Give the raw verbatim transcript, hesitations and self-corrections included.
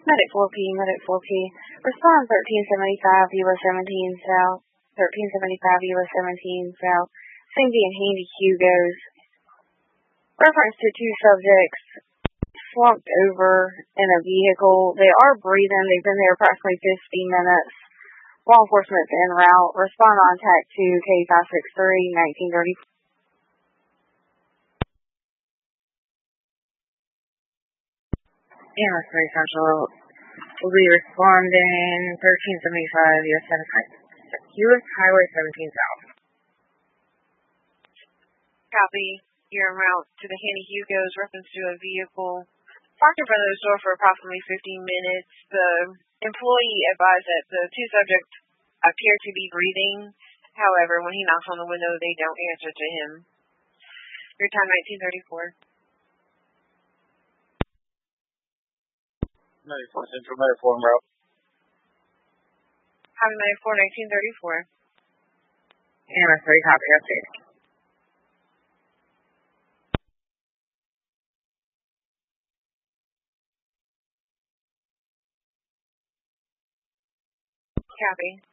Medic four P, Medic four P. Respond thirteen seventy-five, U S seventeen South. thirteen seventy-five, U S seventeen South. Same being Handy Hugos. Reference to two subjects slumped over in a vehicle. They are breathing. They've been there approximately fifty minutes. Law enforcement's en route. Respond on T A C two K five six three, nineteen thirty. Yeah, three Central will be responding thirteen seventy-five U S U S Highway seventeen South. Copy. You're en route to the Handy Hugos. Reference to a vehicle parked in front of the store for approximately fifteen minutes. The employee advised that the two subjects appear to be breathing. However, when he knocks on the window, they don't answer to him. Your time, nineteen thirty-four. ninety-four Central, ninety-four en route. Highway ninety-four, nineteen thirty-four. Yeah, three copy update. Copy.